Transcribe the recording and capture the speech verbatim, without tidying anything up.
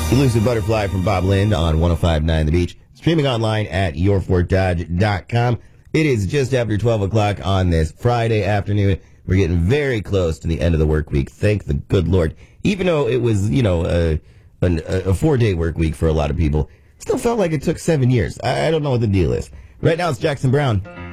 Elusive Butterfly from Bob Lind on one oh five point nine The Beach. Streaming online at your fort dodge dot com. It is just after twelve o'clock on this Friday afternoon. We're getting very close to the end of the work week. Thank the good Lord. Even though it was, you know, a, a, a four-day work week for a lot of people, still felt like it took seven years. I, I don't know what the deal is. Right now it's Jackson Brown.